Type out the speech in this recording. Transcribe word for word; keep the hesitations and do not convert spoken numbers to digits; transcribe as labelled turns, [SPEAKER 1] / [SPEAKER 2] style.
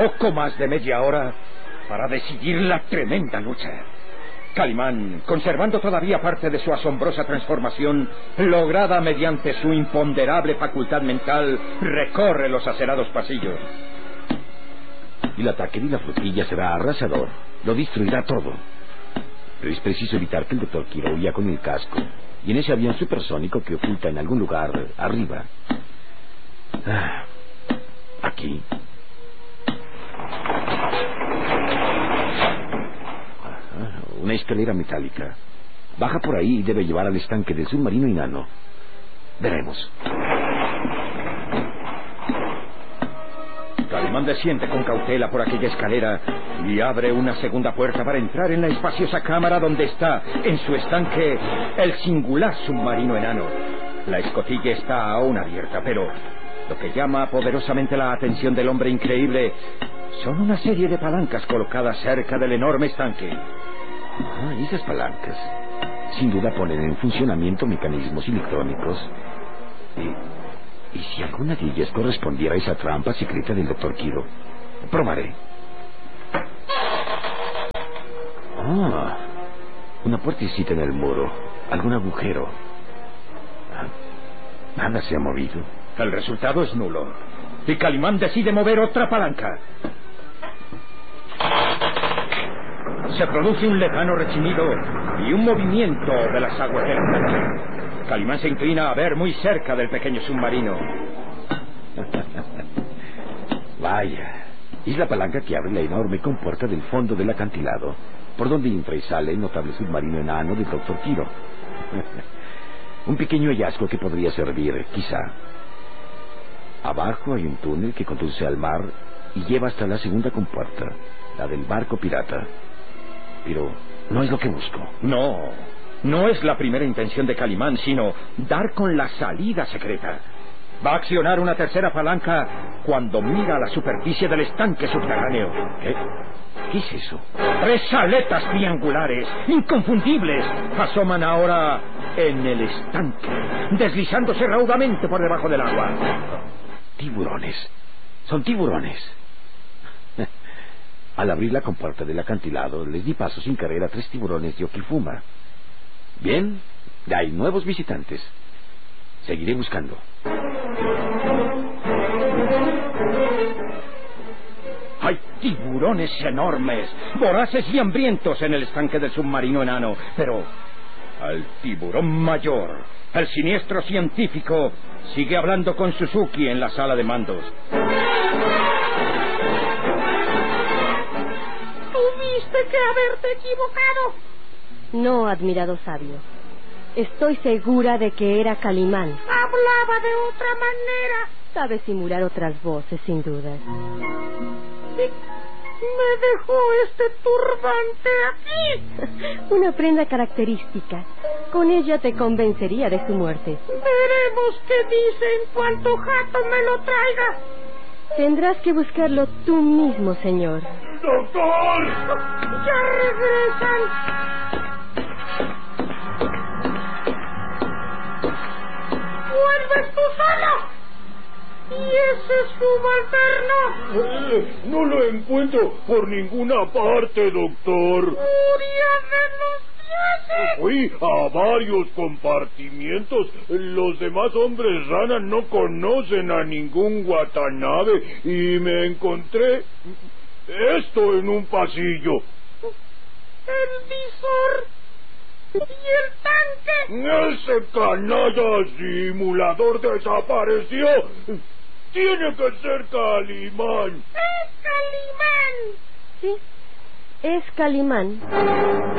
[SPEAKER 1] poco más de media hora para decidir la tremenda lucha. Calimán, conservando todavía parte de su asombrosa transformación, lograda mediante su imponderable facultad mental, recorre los acerados pasillos.
[SPEAKER 2] Y el ataque de la flotilla será arrasador. Lo destruirá todo. Pero es preciso evitar que el doctor Quiro huya con el casco y en ese avión supersónico que oculta en algún lugar arriba. Ah, aquí. Una escalera metálica. Baja por ahí y debe llevar al estanque del submarino enano. Veremos.
[SPEAKER 1] Calimán desciende con cautela por aquella escalera y abre una segunda puerta para entrar en la espaciosa cámara donde está, en su estanque, el singular submarino enano. La escotilla está aún abierta, pero lo que llama poderosamente la atención del hombre increíble son una serie de palancas colocadas cerca del enorme estanque.
[SPEAKER 2] Ah, esas palancas sin duda ponen en funcionamiento mecanismos electrónicos. Y, y si alguna de ellas correspondiera a esa trampa secreta del doctor Quiro, probaré. Ah, una puertecita en el muro, algún agujero. Ah, nada se ha movido.
[SPEAKER 1] El resultado es nulo y Calimán decide mover otra palanca. Se produce un lejano rechinido y un movimiento de las aguas del estanque. Calimán se inclina a ver muy cerca del pequeño submarino.
[SPEAKER 2] Vaya, es la palanca que abre la enorme compuerta del fondo del acantilado, por donde entra y sale el notable submarino enano del doctor Quiro. Un pequeño hallazgo que podría servir, quizá. Abajo hay un túnel que conduce al mar y lleva hasta la segunda compuerta, la del barco pirata. Pero no es lo que busco.
[SPEAKER 1] No, no es la primera intención de Calimán, sino dar con la salida secreta. Va a accionar una tercera palanca cuando mira a la superficie del estanque subterráneo.
[SPEAKER 2] ¿Qué? ¿Qué es eso?
[SPEAKER 1] Tres aletas triangulares, inconfundibles, asoman ahora en el estanque, deslizándose raudamente por debajo del agua.
[SPEAKER 2] Tiburones. Son tiburones. Al abrir la compuerta del acantilado, les di paso sin querer a tres tiburones de Okifuma. Bien, ya hay nuevos visitantes. Seguiré buscando.
[SPEAKER 1] Hay tiburones enormes, voraces y hambrientos en el estanque del submarino enano, pero al tiburón mayor, el siniestro científico, sigue hablando con Suzuki en la sala de mandos.
[SPEAKER 3] Tuviste que haberte equivocado.
[SPEAKER 4] No, admirado sabio. Estoy segura de que era Calimán.
[SPEAKER 3] Hablaba de otra manera.
[SPEAKER 4] Sabe simular otras voces, sin duda.
[SPEAKER 3] Me dejó este turbante aquí.
[SPEAKER 4] Una prenda característica. Con ella te convencería de su muerte.
[SPEAKER 3] Veremos qué dice en cuanto Jato me lo traiga.
[SPEAKER 4] Tendrás que buscarlo tú mismo, señor.
[SPEAKER 5] ¡Doctor!
[SPEAKER 3] ¡Ya regresan! ¡Vuelves tú solo! ¿Y ese subalterno?
[SPEAKER 5] Eh, no lo encuentro por ninguna parte, doctor.
[SPEAKER 3] ¡Furia de los dioses!
[SPEAKER 5] Fui a varios compartimientos. Los demás hombres rana no conocen a ningún Watanabe y me encontré esto en un pasillo.
[SPEAKER 3] El visor y el tanque.
[SPEAKER 5] Ese canalla simulador desapareció. Tiene que ser Calimán.
[SPEAKER 3] ¡Es Calimán!
[SPEAKER 4] Sí, es Calimán.